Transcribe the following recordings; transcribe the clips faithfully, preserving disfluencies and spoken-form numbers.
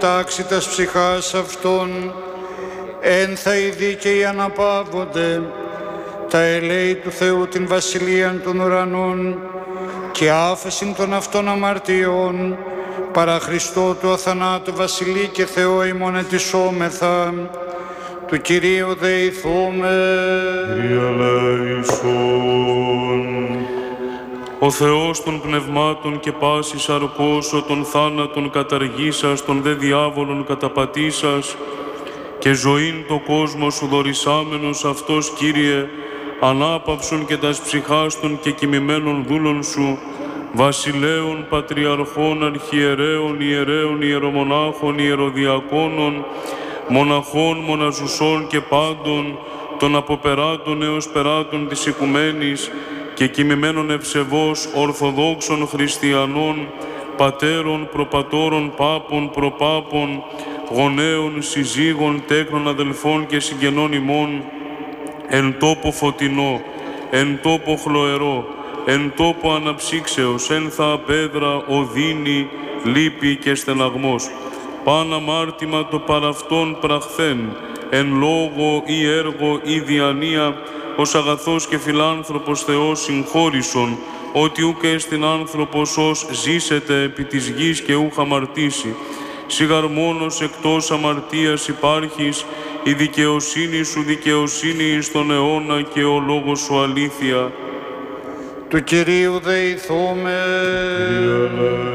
τάξη τας ψυχάς αυτών, ένθα οι δίκαιοι αναπαύονται, τα ελέη του Θεού την βασιλείαν των ουρανών και άφεσιν των αυτών αμαρτιών, παρά Χριστό του αθανάτου βασιλεί και Θεό ημών ετισόμεθα, του Κυρίου δεηθούμε. Κύριε ελέησον. Ο Θεός των πνευμάτων και πάσης αρκώσω των θάνατων καταργήσας, των δε διάβολων καταπατήσας και ζωήν το κόσμο σου δωρησάμενος αυτός, Κύριε, ανάπαυσον και τας ψυχάς των και κοιμημένων δούλων σου, βασιλέων, πατριαρχών, αρχιερέων, ιερέων, ιερομονάχων, ιεροδιακόνων, μοναχών, μοναζουσών και πάντων, των αποπεράτων έως περάτων της οικουμένης και κοιμημένων ευσεβώς ορθοδόξων χριστιανών, πατέρων, προπατώρων, πάπων, προπάπων, γονέων, συζύγων, τέκνων, αδελφών και συγγενών ημών, εν τόπο φωτεινό, εν τόπο χλωερό, εν τόπο αναψύξεως, ένθα απέδρα, οδύνη, λύπη και στεναγμός. Παν αμάρτημα το παραυτόν πραχθέν, εν λόγω ή έργο ή διανία, ως αγαθός και φιλάνθρωπος Θεός συγχώρησον, ότι ούκ εστιν άνθρωπος ως ζήσεται επί της γης και ούχ αμαρτήσει. Σιγαρ μόνος εκτός αμαρτίας υπάρχεις, η δικαιοσύνη σου δικαιοσύνη εις τον αιώνα και ο λόγος σου αλήθεια. Του Κυρίου δεηθούμε. Κύριε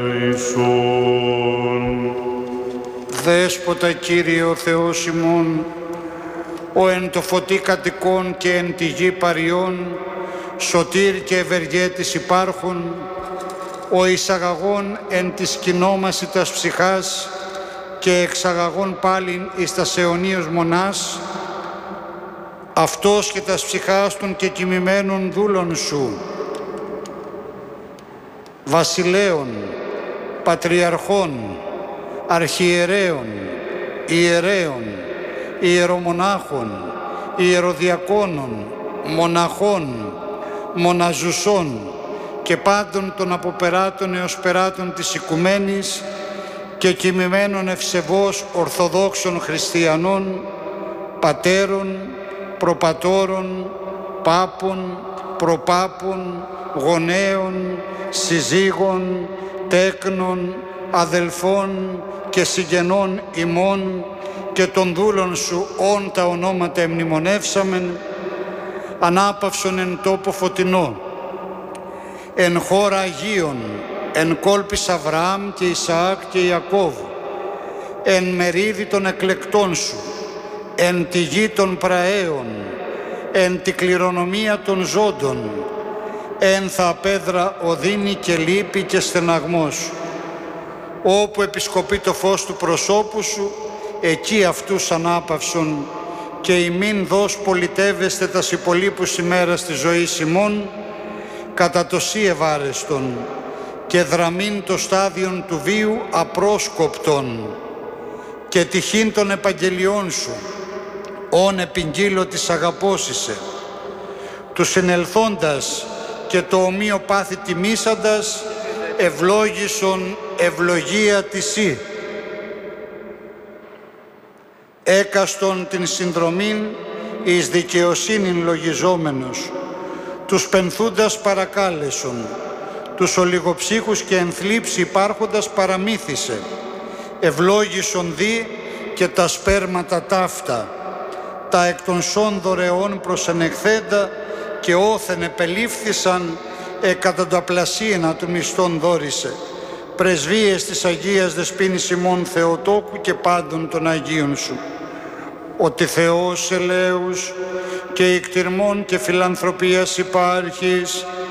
ελέησον. Δέσποτα Κύριε ο Θεός ημών, ο εν το φωτί κατοικών και εν τη γη παριών, σωτήρ και ευεργέτης υπάρχων, ο εισαγαγών εν της κοινόμαση τας ψυχάς και εξαγαγών πάλιν εις τας αιωνίως μονάς, αυτός και τας ψυχάς των και κοιμημένων δούλων σου, βασιλέων, πατριαρχών, αρχιερέων, ιερέων, ιερομονάχων, ιεροδιακόνων, μοναχών, μοναζουσών και πάντων των αποπεράτων έως περάτων της οικουμένης και κοιμημένων ευσεβώς ορθοδόξων χριστιανών, πατέρων, προπατώρων, πάπων, προπάπων, γονέων, συζύγων, τέκνων, αδελφών και συγγενών ημών και των δούλων σου όν τα ονόματα εμνημονεύσαμεν, ανάπαυσον εν τόπο φωτεινό, εν χώρα Αγίων, εν κόλπης Αβραάμ και Ισαάκ και Ιακώβ, εν μερίδι των εκλεκτών σου, εν τη γη των πραέων, εν τη κληρονομία των ζώντων, εν θα απέδρα οδύνη και λύπη και στεναγμός. Όπου επισκοπεί το φως του προσώπου σου, εκεί αυτούς ανάπαυσον και ημίν δώσ' πολιτεύεστε τας υπολείπους ημέρας της ζωής ημών, κατά το σύ ευάρεστον και δραμήν το στάδιον του βίου απρόσκοπτον και τυχήν των επαγγελιών σου, όν επιγγείλω της αγαπώσισε, του συνελθόντας και το ομοίο πάθη τιμήσαντας, ευλόγησον ευλογία της σύ. Έκαστον την συνδρομήν εις δικαιοσύνην λογιζόμενος, τους πενθούντας παρακάλεσον, τους ολιγοψύχους και ενθλίψη υπάρχοντας παραμύθισε, ευλόγησον δι και τα σπέρματα ταύτα, τα εκ των σών δωρεών προσενεχθέντα και όθεν επελήφθησαν εκατονταπλασίαινα του μισθών δόρισε, πρεσβείες της Αγίας Δεσποίνης ημών Θεοτόκου και πάντων των Αγίων σου. Ότι Θεός ελέους και εκτιρμών και φιλανθρωπίας υπάρχεις,